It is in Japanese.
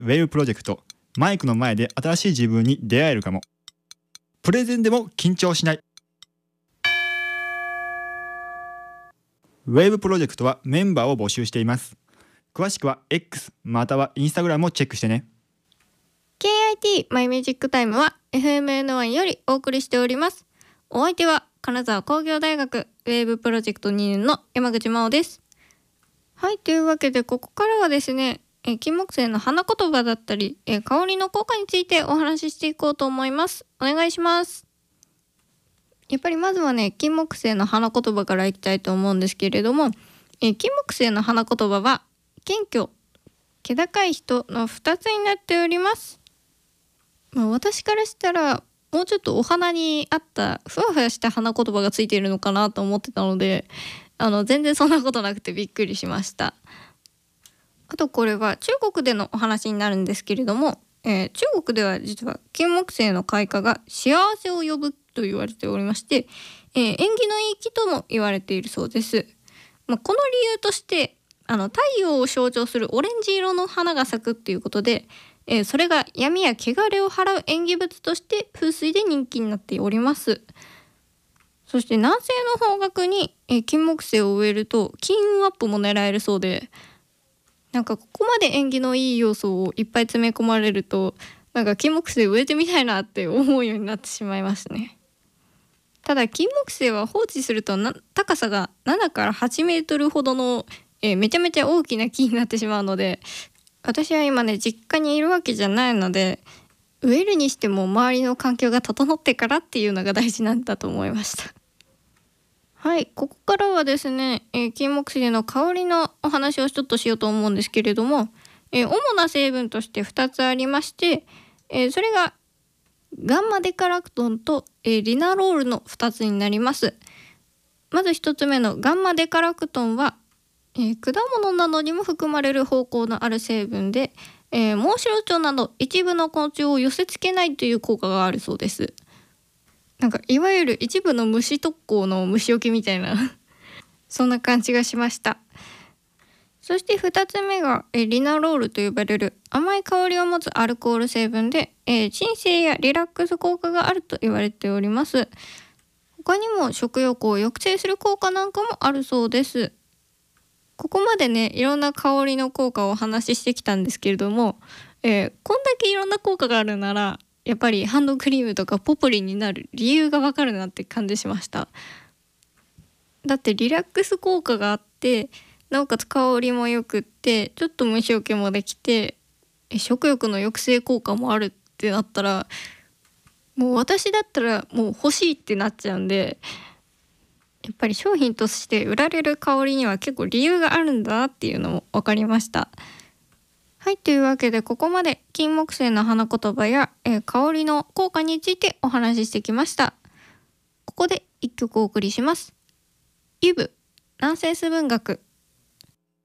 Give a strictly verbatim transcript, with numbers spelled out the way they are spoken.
ウェブプロジェクト、マイクの前で新しい自分に出会えるかも。プレゼンでも緊張しない。ウェブプロジェクトはメンバーを募集しています。詳しくは X または Instagram をチェックしてね。 ケーアイティー マイミュージックタイムは エフエムエヌワン よりお送りしております。お相手は金沢工業大学ウェブプロジェクトにねんの山口真央です。はい、というわけでここからはですね、え金木犀の花言葉だったりえ香りの効果についてお話ししていこうと思います。お願いします。やっぱりまずはね、金木犀の花言葉からいきたいと思うんですけれども、え金木犀の花言葉は謙虚、気高い人のふたつになっております。まあ、私からしたらもうちょっとお花に合ったふわふわした花言葉がついているのかなと思ってたので、あの全然そんなことなくてびっくりしました。あとこれは中国でのお話になるんですけれども、えー、中国では実は金木犀の開花が幸せを呼ぶと言われておりまして、えー、縁起のいい木とも言われているそうです。まあ、この理由としてあの太陽を象徴するオレンジ色の花が咲くっていうことで、えー、それが闇や汚れを払う縁起物として風水で人気になっております。そして南西の方角に、えー、金木犀を植えると金運アップも狙えるそうで、なんかここまで縁起のいい要素をいっぱい詰め込まれると、なんか金木犀植えてみたいなって思うようになってしまいましたね。ただ金木犀は放置するとな高さがななからはちメートルほどの、えー、めちゃめちゃ大きな木になってしまうので、私は今ね実家にいるわけじゃないので、植えるにしても周りの環境が整ってからっていうのが大事なんだと思いました。はい、ここからはですね、えー、金木犀の香りのお話をちょっとしようと思うんですけれども、えー、主な成分としてふたつありまして、えー、それがガンマデカラクトンと、えー、リナロールのふたつになります。まずひとつめのガンマデカラクトンは、えー、果物などにも含まれる方向のある成分で、えー、モンシロチョウなど一部の昆虫を寄せ付けないという効果があるそうです。なんかいわゆる一部の虫特効の虫除けみたいなそんな感じがしました。そしてふたつめが、えー、リナロールと呼ばれる甘い香りを持つアルコール成分で、えー、鎮静やリラックス効果があると言われております。他にも食欲を抑制する効果なんかもあるそうです。ここまでねいろんな香りの効果をお話ししてきたんですけれども、えー、こんだけいろんな効果があるならやっぱりハンドクリームとかポプリンになる理由がわかるなって感じしました。だってリラックス効果があって、なおかつ香りもよくって、ちょっと虫除けもできて、食欲の抑制効果もあるってなったら、もう私だったらもう欲しいってなっちゃうんで、やっぱり商品として売られる香りには結構理由があるんだなっていうのも分かりました。はい、というわけでここまで金木犀の花言葉や、えー、香りの効果についてお話ししてきました。ここで一曲お送りします。イブナンセンス文学